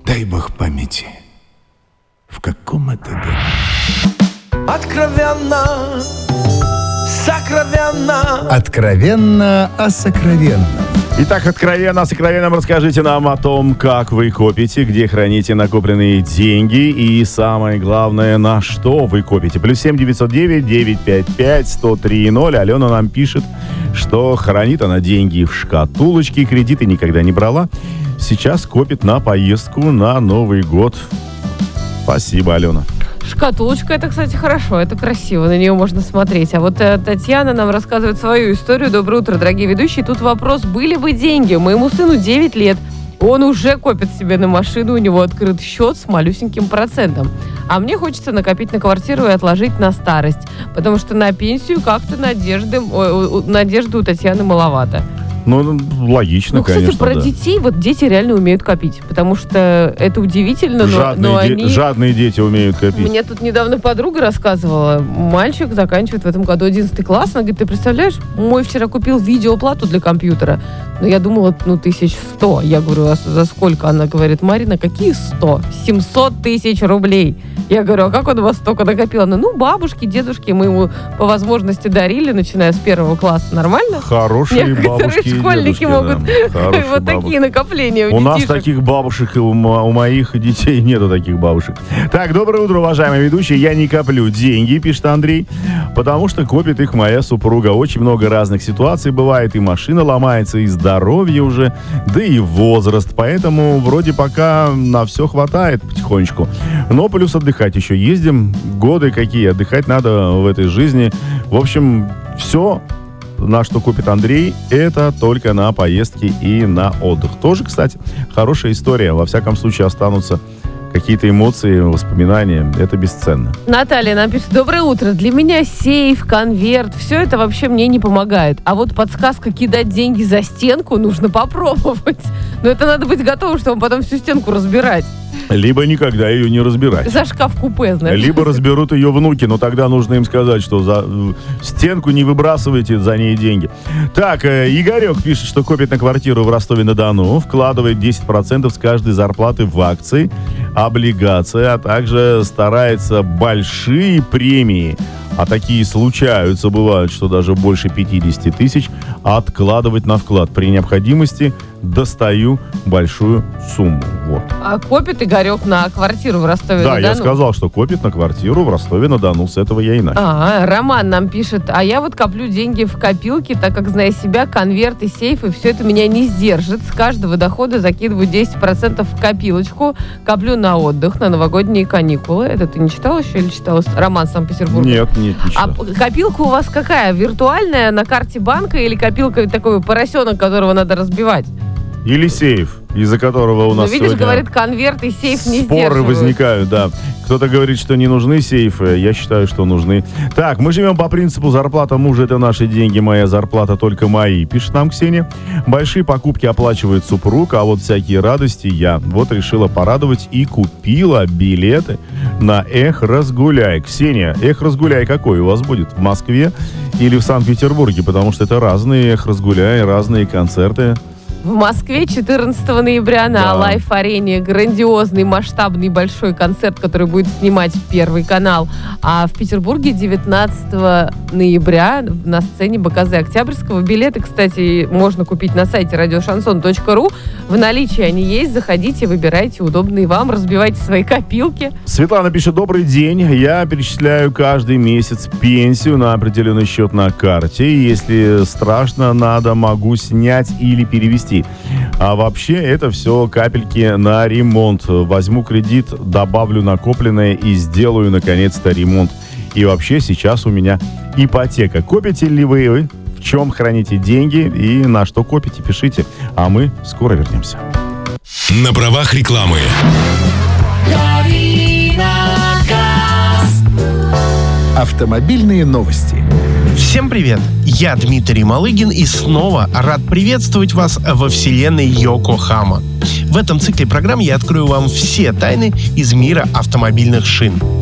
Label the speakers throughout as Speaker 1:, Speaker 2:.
Speaker 1: дай бог памяти, в каком это году?
Speaker 2: Откровенно, сокровенно.
Speaker 1: Откровенно о сокровенном.
Speaker 3: Итак, откровенно, сокровенно расскажите нам о том, как вы копите, где храните накопленные деньги и, самое главное, на что вы копите. +7 909 955 103 0. Алена нам пишет, что хранит она деньги в шкатулочке, кредиты никогда не брала. Сейчас копит на поездку на Новый год. Спасибо, Алена.
Speaker 4: Шкатулочка, это, кстати, хорошо, это красиво, на нее можно смотреть. А вот Татьяна нам рассказывает свою историю. Доброе утро, дорогие ведущие. Тут вопрос, были бы деньги? Моему сыну 9 лет. Он уже копит себе на машину, у него открыт счет с малюсеньким процентом. А мне хочется накопить на квартиру и отложить на старость, потому что на пенсию как-то надежды у Татьяны маловато.
Speaker 3: Ну, логично,
Speaker 4: кстати,
Speaker 3: конечно,
Speaker 4: про детей, вот дети реально умеют копить, потому что это удивительно, но они...
Speaker 3: Жадные дети умеют копить.
Speaker 4: Мне тут недавно подруга рассказывала, мальчик заканчивает в этом году 11 класс, она говорит, ты представляешь, мой вчера купил видеоплату для компьютера, но я думала, 1100. Я говорю, а за сколько? Она говорит, Марина, какие 100? 700 тысяч рублей. Я говорю, а как он у вас столько накопил? Она, бабушки, дедушки, мы ему по возможности дарили, начиная с 1 класса. Нормально?
Speaker 3: Хорошие бабушки и
Speaker 4: школьники
Speaker 3: дедушки,
Speaker 4: могут
Speaker 3: да.
Speaker 4: вот такие накопления у
Speaker 3: детишек. У нас
Speaker 4: детишек.
Speaker 3: таких бабушек, у моих детей нету таких бабушек. Так, доброе утро, уважаемые ведущие. Я не коплю деньги, пишет Андрей, потому что копит их моя супруга. Очень много разных ситуаций бывает. И машина ломается, и здоровье уже, да и возраст. Поэтому вроде пока на все хватает потихонечку. Но плюс отдыхать еще ездим. Годы какие. Отдыхать надо в этой жизни. В общем, все, на что купит Андрей, это только на поездки и на отдых. Тоже, кстати, хорошая история. Во всяком случае, останутся какие-то эмоции, воспоминания. Это бесценно.
Speaker 4: Наталья напишет, доброе утро. Для меня сейф, конверт, все это вообще мне не помогает. А вот подсказка кидать деньги за стенку нужно попробовать. Но это надо быть готовым, чтобы потом всю стенку разбирать.
Speaker 3: Либо никогда ее не разбирать.
Speaker 4: За шкаф-купе, знаешь.
Speaker 3: Либо разберут ее внуки, но тогда нужно им сказать, что за стенку не выбрасывайте за ней деньги. Так, Игорек пишет, что копит на квартиру в Ростове-на-Дону, вкладывает 10% с каждой зарплаты в акции, облигации, а также старается большие премии, а такие случаются, бывают, что даже больше 50 тысяч, откладывать на вклад. При необходимости достаю большую сумму. Вот.
Speaker 4: А копит Игорек на квартиру в Ростове-на-Дону?
Speaker 3: Да, я сказал, что копит на квартиру в Ростове-на-Дону. С этого я и начал.
Speaker 4: Роман нам пишет, а я вот коплю деньги в копилке, так как, зная себя, конверты, сейфы, все это меня не сдержит. С каждого дохода закидываю 10% в копилочку, коплю на отдых, на новогодние каникулы. Это ты не читал еще или читал? Роман Санкт-Петербург.
Speaker 3: Нет, не читал.
Speaker 4: А копилка у вас какая? Виртуальная, на карте банка, или копилка такой поросенок, которого надо разбивать?
Speaker 3: Или сейф, из-за которого у нас
Speaker 4: видишь,
Speaker 3: сегодня
Speaker 4: говорит, конверт и сейф не
Speaker 3: споры
Speaker 4: сдерживают.
Speaker 3: возникают, да. Кто-то говорит, что не нужны сейфы, я считаю, что нужны. Так, мы живем по принципу зарплата мужа — это наши деньги, моя зарплата только мои, пишет нам Ксения. Большие покупки оплачивает супруг, а вот всякие радости я. Вот решила порадовать и купила билеты на «Эх, разгуляй». Ксения, «Эх, разгуляй» какой у вас будет? В Москве или в Санкт-Петербурге? Потому что это разные «Эх, разгуляй», разные концерты.
Speaker 4: В Москве 14 ноября на Лайф-арене грандиозный, масштабный, большой концерт, который будет снимать Первый канал. А в Петербурге 19 ноября на сцене БКЗ Октябрьского. Билеты, кстати, можно купить на сайте радиошансон.ру. В наличии они есть. Заходите, выбирайте удобные вам, разбивайте свои копилки.
Speaker 3: Светлана пишет, добрый день. Я перечисляю каждый месяц пенсию на определенный счет на карте. Если страшно, надо, могу снять или перевести. А вообще это все капельки на ремонт. Возьму кредит, добавлю накопленное и сделаю наконец-то ремонт. И вообще сейчас у меня ипотека. Копите ли вы? В чем храните деньги и на что копите? Пишите. А мы скоро вернемся.
Speaker 5: На правах рекламы.
Speaker 1: Автомобильные новости.
Speaker 6: Всем привет! Я Дмитрий Малыгин и снова рад приветствовать вас во вселенной Йокохама. В этом цикле программ я открою вам все тайны из мира автомобильных шин.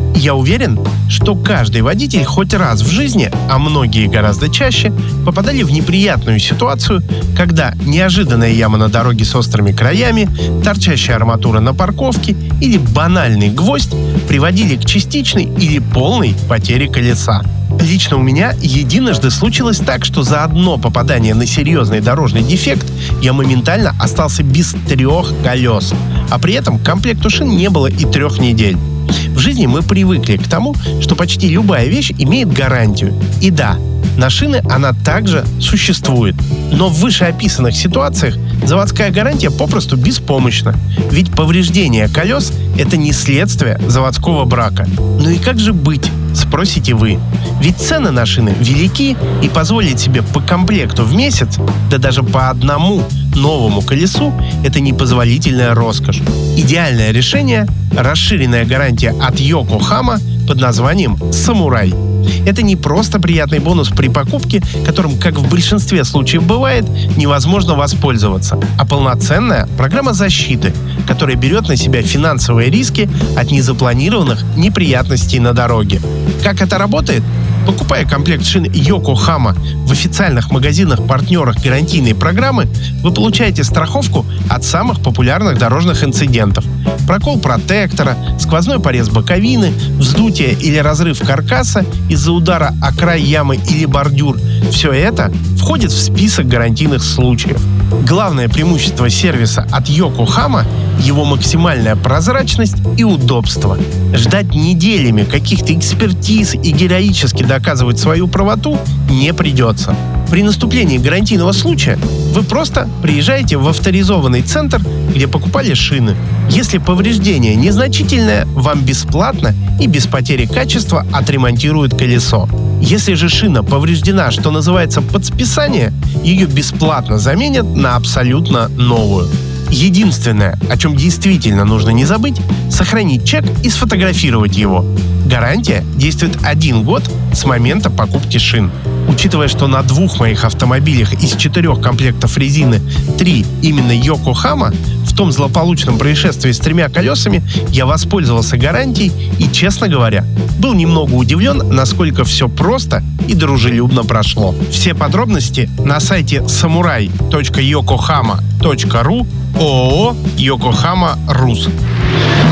Speaker 6: Я уверен, что каждый водитель хоть раз в жизни, а многие гораздо чаще, попадали в неприятную ситуацию, когда неожиданная яма на дороге с острыми краями, торчащая арматура на парковке или банальный гвоздь приводили к частичной или полной потере колеса. Лично у меня единожды случилось так, что за одно попадание на серьезный дорожный дефект я моментально остался без 3 колес, а при этом к комплекту шин не было и 3 недель. В жизни мы привыкли к тому, что почти любая вещь имеет гарантию. И да, на шины она также существует. Но в вышеописанных ситуациях заводская гарантия попросту беспомощна. Ведь повреждение колес – это не следствие заводского брака. Ну и как же быть, спросите вы? Ведь цены на шины велики, и позволить себе по комплекту в месяц, да даже по одному новому колесу – это непозволительная роскошь. Идеальное решение – расширенная гарантия от Йокохама под названием «Самурай». Это не просто приятный бонус при покупке, которым, как в большинстве случаев бывает, невозможно воспользоваться, а полноценная программа защиты, которая берет на себя финансовые риски от незапланированных неприятностей на дороге. Как это работает? Покупая комплект шин Йокохама в официальных магазинах-партнерах гарантийной программы, вы получаете страховку от самых популярных дорожных инцидентов: прокол протектора, сквозной порез боковины, вздутие или разрыв каркаса из-за удара о край ямы или бордюр. Все это входит в список гарантийных случаев. Главное преимущество сервиса от Йокохама – его максимальная прозрачность и удобство. Ждать неделями каких-то экспертиз и героически доказывать свою правоту не придется. При наступлении гарантийного случая вы просто приезжаете в авторизованный центр, где покупали шины. Если повреждение незначительное, вам бесплатно и без потери качества отремонтируют колесо. Если же шина повреждена, что называется, под списание, ее бесплатно заменят на абсолютно новую. Единственное, о чем действительно нужно не забыть – сохранить чек и сфотографировать его. Гарантия действует 1 год с момента покупки шин. Учитывая, что на 2 моих автомобилях из 4 комплектов резины 3 именно Йокохама, в том злополучном происшествии с 3 колесами я воспользовался гарантией и, честно говоря, был немного удивлен, насколько все просто и дружелюбно прошло. Все подробности на сайте samurai.yokohama.ru ООО «Йокохама Рус».